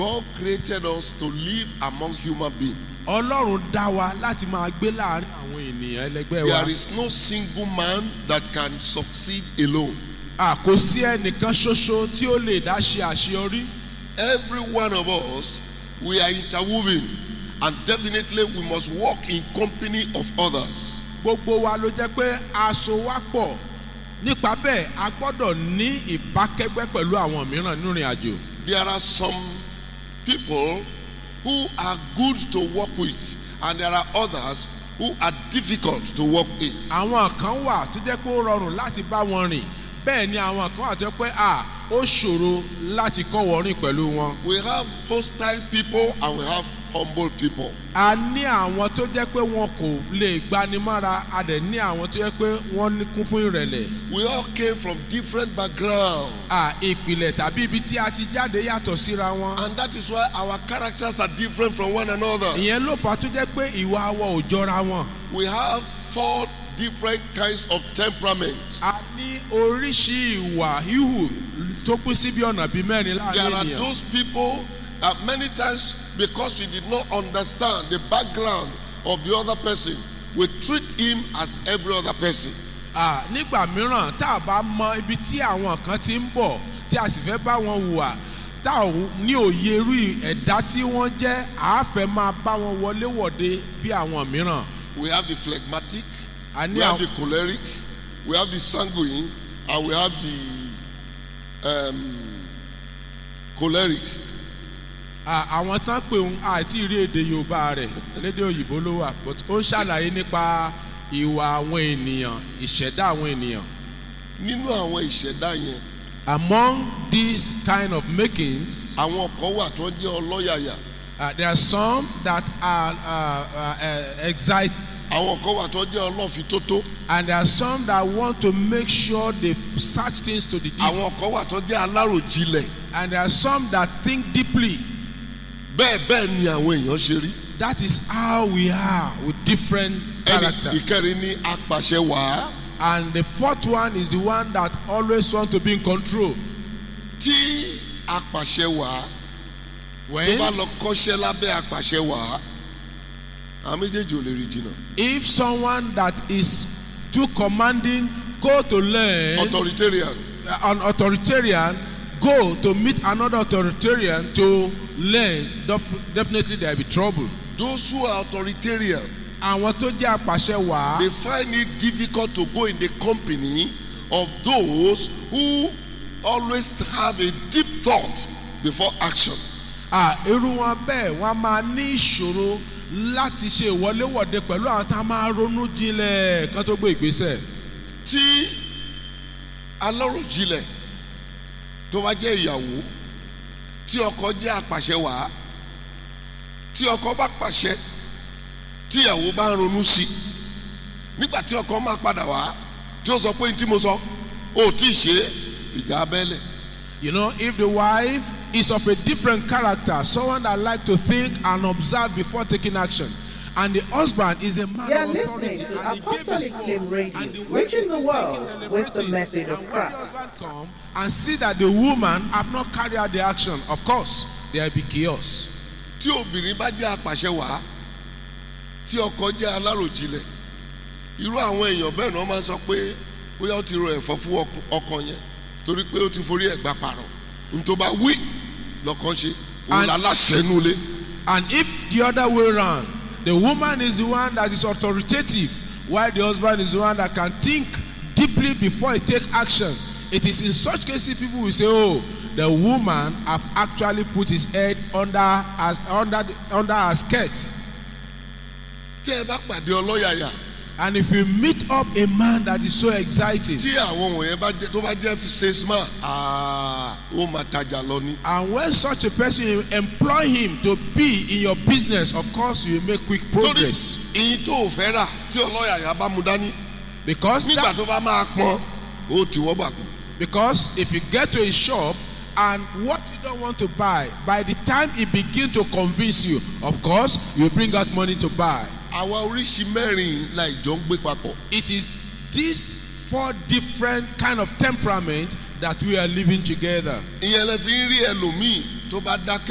God created us to live among human beings. Ọlọ́run dá wa láti máa gbé láàrin àwọn ènìyàn ẹlẹgbẹ́ wa. There is no single man that can succeed alone. Kò sí ẹnìkan ṣoṣo tí ó lè dá ṣe àṣeyọrí. Every one of us, we are interwoven, and definitely we must walk in company of others. Gbogbo wa ló jẹ́ pé a so wá pọ̀. Nípa bẹ́ẹ̀ a gbọ́dọ̀ ní ìbákẹ́gbẹ́ pẹ̀lú àwọn mìíràn nínú ìrìn àjò. There are some people who are good to work with, and there are others who are difficult to work with. Àwọn kan wà tó jẹ́ pé ó rọrùn láti bá wọn rìn. Bẹ́ẹ̀ ni àwọn kan wà tó jẹ́ pé ó ṣòro láti kọ́ wọn rìn pẹ̀lú wọn. We have hostile people and we have humble people. A ní àwọn tó jẹ́ pé wọn kò lè gbanimára, a dẹ̀ ní àwọn tó jẹ́ pé wọ́n ní kún fún ìrẹ̀lẹ̀. We all came from different backgrounds. Ìpìlẹ̀ tàbí ibi tí a ti jáde yàtọ̀ síra wọn. And that is why our characters are different from one another. Ìyẹn ló fà á tó jẹ́ pé ìwà wa ò jọra wọn. We have 4 different kinds of temperament. A ní oríṣi ìwà híhù tó pín sí bí ọ̀nà bíi mẹ́rin láàrin There are ènìyàn. those people that many times, because we did not understand the background of the other person, we treat him as every other person. Nígbà mìíràn tá a bá mọ ibi tí àwọn kan ti ń bọ̀ tí a sì fẹ́ bá wọn hùwà tá ò ní òye irú ẹ̀dá tí wọ́n jẹ́ a fẹ́ máa bá wọn wọlé wọ̀de bí àwọn mìíràn. We have the phlegmatic, we have the choleric, we have the sanguine, and we have the choleric. Àwọn tán pé òun àti ìrí èdè Yorùbá rẹ̀ lédè òyìnbó ló wà but ó ń ṣàlàyé nípa ìwà àwọn ènìyàn, ìṣẹ̀dá àwọn ènìyàn. Nínú àwọn ìṣẹ̀dá yẹn. Among these kind of makings. Àwọn kan wà tó jẹ́ ọlọ́yàyà. There are some that are excite. Àwọn kan wà tó jẹ́ ọlọ́fitótó. And there are some that want to make sure they search things to the deep. Àwọn kan wà tó jẹ́ aláròjinlẹ̀. And there are some that think deeply. Bẹ́ẹ̀ ni àwọn èèyàn ṣe rí. That is how we are with different characters. Ìkẹrin ni apàṣẹwàá. And the fourth one is the one that always want to be in control. Tí apàṣẹwàá tó bá lọ kọ́ṣẹ́ lábẹ́ apàṣẹwàá, àwọn méjèèjì ò lè rí jìnnà. If someone that is too commanding go to learn. Authoritarian. An authoritarian go to meet another authoritarian to learn, definitely there will be trouble. Those who are authoritarian, àwọn tó jẹ́ apàṣẹwàá, they find it difficult to go in the company of those who always have a deep thought before action. Irú wọn bẹ́ẹ̀ wọ́n máa ní ìṣòro láti ṣe ìwọléwọ̀de pẹ̀lú àwọn tá a máa ronú jinlẹ̀ kan tó gbé ìgbésẹ̀. Tí aláròjinlẹ̀ tó bá jẹ́ ìyàwó, tí ọkọ jẹ́ apàṣẹwàá, tí ọkọ bá pàṣẹ, tí ìyàwó bá ń ronú sí, nígbà tí ọkọ máa padà wá, tí ó sọ pé ní tí mo sọ, ó tí ì ṣe ìjà abẹ́lẹ̀. You know, if the wife is of a different character, someone that like to think and observe before taking action, and the husband is a man You are of authority, listening to and he gave his Apostolic word, Flame Radio, and the wife reaching is the still world taking with the everything, message of and when the Christ. husband come and see that the woman have not carried out the action, of course there will be chaos. Tí obìnrin bá jẹ́ apàṣẹwàá, tí ọkọ jẹ́ aláròjinlẹ̀, irú àwọn èèyàn bẹ́ẹ̀ náà máa ń sọ pé bóyá ó ti ro ẹ̀fọ́ fún ọkọ yẹn torí pé ó ti forí ẹ̀gbà pààrọ̀. Ntó bá wí lọ́kàn ṣe, òun láláṣẹ nulẹ̀. And if the other way around, the woman is the one that is authoritative, while the husband is the one that can think deeply before he take action. It is in such cases people will say, oh, the woman have actually put his head under her skirt. Tí ẹ bá pàdé ọlọ́yàyà. And if you meet up a man that is so exciting. Tí àwọn wọ̀nyẹn tó bá jẹ́ salesman, ó máa tajà lọ ní. And when such a person, you employ him to be in your business, of course you will make quick progress. Torí ìyìn tó fẹ́ rà tí ọlọ́yàyà bá mu dání. Because nígbà tó bá máa pọn, ó ti wọ́ bàkú. Because if you get to a shop and what you don't want to buy, by the time he begin to convince you, of course you bring out money to buy. Àwa oríṣi mẹ́rin la ìjọ ń gbé papọ̀. It is these 4 different kind of temperament that we are living together. Ìyẹn lè fi ń rí ẹlòmíì tó bá dákẹ́.